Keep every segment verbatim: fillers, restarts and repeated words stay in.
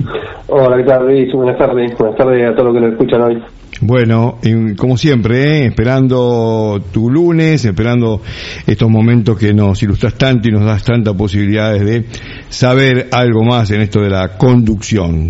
Hola, ¿qué tal, Luis? Buenas tardes. Buenas tardes a todos los que nos escuchan hoy. Bueno, y como siempre, ¿eh? esperando tu lunes, esperando estos momentos que nos ilustras tanto y nos das tantas posibilidades de saber algo más en esto de la conducción.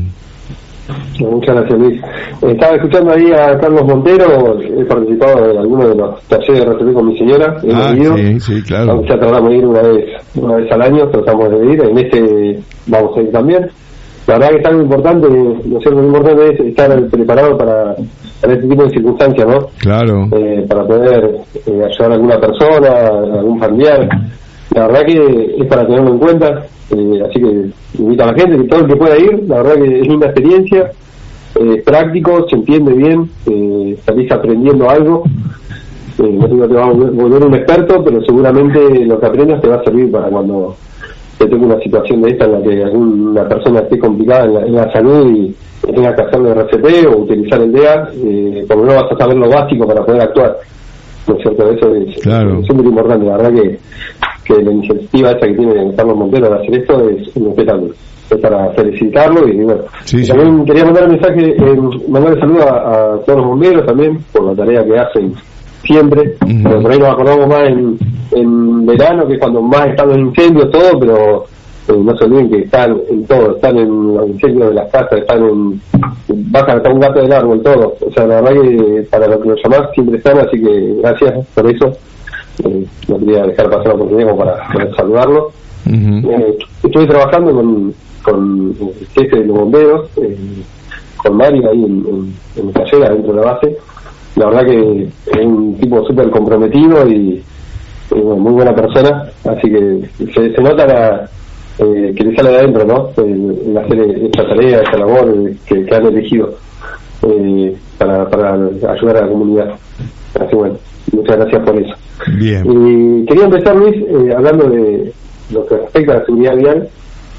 Muchas gracias, Luis. Estaba escuchando ahí a Carlos Montero. He participado en algunos de los talleres de R C P con mi señora. Ah, sí, sí, claro. Ya tratamos de ir una vez, una vez al año, tratamos de ir. En este vamos a ir también. La verdad que es algo importante, lo cierto, muy importante es estar preparado para, para este tipo de circunstancias, ¿no? Claro. Eh, para poder eh, ayudar a alguna persona, a algún familiar. La verdad que es para tenerlo en cuenta, eh, así que invito a la gente, que todo el que pueda ir, la verdad que es linda experiencia, eh, es práctico, se entiende bien, eh, salís aprendiendo algo. Eh, no digo que te vas a volver un experto, pero seguramente lo que aprendas te va a servir para cuando te tenga una situación de esta en la que alguna persona esté complicada en la, en la salud y tenga que hacerle R C P o utilizar el D E A, eh, como no vas a saber lo básico para poder actuar. ¿No es cierto? Eso es, claro. es muy importante. La verdad que, que la iniciativa esa que tiene Carlos Montero de hacer esto es respetable. Es para felicitarlo y bueno. Sí, también sí. quería mandar un mensaje, eh, mandarle saludos a, a todos los bomberos también por la tarea que hacen siempre. Uh-huh. Pero por ahí nos acordamos más en, en verano, que es cuando más están los incendios, todo, pero eh, no se olviden que están en todo, están en los incendios de las casas, están en, bajan hasta un gato del árbol, todo. O sea, la verdad que para lo que los llamás siempre están, así que gracias por eso. Eh, no quería dejar pasar la oportunidad como para, para saludarlo. Uh-huh. Eh, estuve trabajando con, con el jefe de los bomberos, eh, con Mario ahí en, en, en el taller adentro de la base. La verdad que es un tipo súper comprometido y, y bueno, muy buena persona, así que se, se nota la, eh, que le sale de adentro, ¿no? El, el hacer esta tarea, esta labor que, que han elegido eh, para, para ayudar a la comunidad. Así bueno, muchas gracias por eso. Bien. Y quería empezar, Luis, eh, hablando de lo que respecta a la seguridad vial,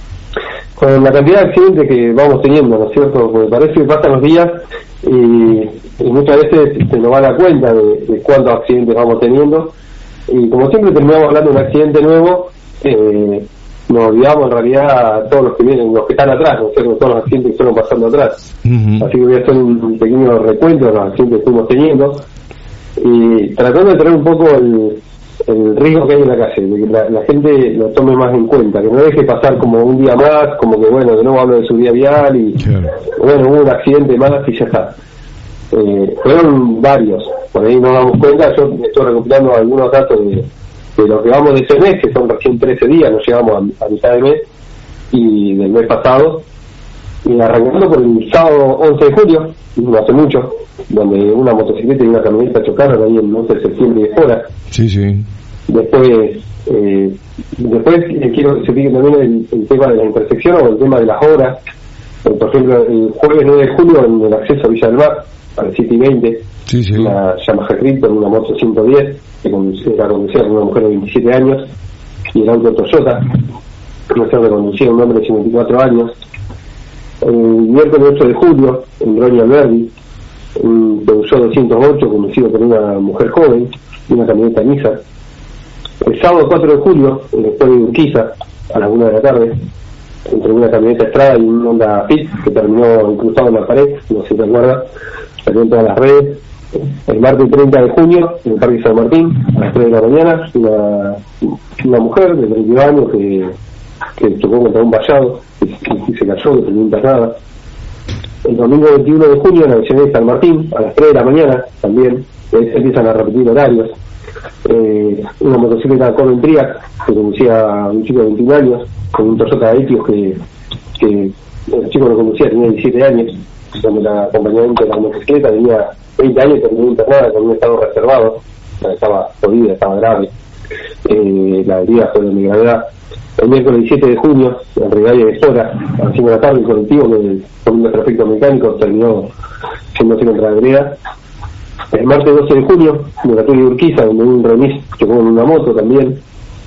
con la cantidad de accidentes que vamos teniendo, ¿no es cierto? Porque parece que pasan los días y, y muchas veces se nos va a dar cuenta de, de cuántos accidentes vamos teniendo, y como siempre terminamos hablando de un accidente nuevo, eh, nos olvidamos en realidad a todos los que vienen, los que están atrás, ¿no es cierto? Todos los accidentes que fueron pasando atrás. Uh-huh. Así que voy a hacer un pequeño recuento de los accidentes que fuimos teniendo y tratando de traer un poco el, el riesgo que hay en la calle, de que la, la gente lo tome más en cuenta, que no deje pasar como un día más, como que bueno, de nuevo hablo de seguridad vial y claro. Bueno, hubo un accidente más y ya está. Eh, fueron varios, por ahí nos damos cuenta. Yo estoy recopilando algunos datos de, de lo que vamos de ese mes, que son recién trece días, nos llegamos a, a mitad de mes, y del mes pasado, y arrancando por el sábado once de julio, no hace mucho, donde una motocicleta y una camioneta chocaron ahí el once de septiembre y después. Sí, sí. Después, eh, después eh, quiero que se fijen también el, el tema de la intersección o el tema de las horas. Eh, por ejemplo, el jueves nueve de julio en el acceso a Villa del Mar, a las siete y veinte, sí, sí. Una Yamaha Krypton, una moto ciento diez, que era conducida por una mujer de veintisiete años, y el auto Toyota, no sé, que conducía un hombre de cincuenta y cuatro años. El miércoles ocho de julio, en Roña Alberdi, un Peugeot doscientos ocho conducido por una mujer joven, y una camioneta Nissan. El sábado cuatro de julio, en el pueblo de Urquiza, a las una de la tarde, entre una camioneta Estrada y un Honda Fit que terminó incrustado en la pared, no sé si te acuerdas, salió en todas las redes. El martes treinta de junio, en el Parque San Martín, a las tres de la mañana, una, una mujer de treinta y dos años que, que chocó contra un vallado y, y, y se cayó, que terminó internada. El domingo veintiuno de junio, en la Avenida de San Martín, a las tres de la mañana, también, se empiezan a repetir horarios. Eh, una motocicleta Corbin Triac que conducía a un chico de veintiún años con un Toyota Etios que, que el chico lo conducía, tenía diecisiete años, donde el acompañamiento de la motocicleta tenía veinte años, terminó internada con un estado reservado, estaba jodida, estaba grave. Eh, la herida fue de gravedad. El miércoles diecisiete de junio, en Rivadavia de Sora, a las cinco de la tarde, el colectivo que con un desperfecto mecánico terminó siendo contra la vereda. El martes doce de junio, en la calle de Urquiza, donde un remis chocó con una moto también.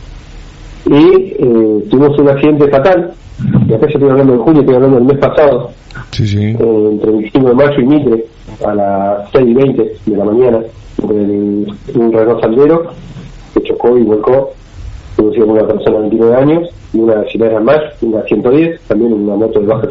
Y eh, tuvimos un accidente fatal, y acá yo estoy hablando de junio, estoy hablando del mes pasado, sí, sí. Eh, entre el veinticinco de mayo y Mitre, a las seis y veinte de la mañana, entre el, un Renault Sandero que chocó y volcó, conducido por una persona de veintinueve años, y una Chilena más, una ciento diez, también una moto de baja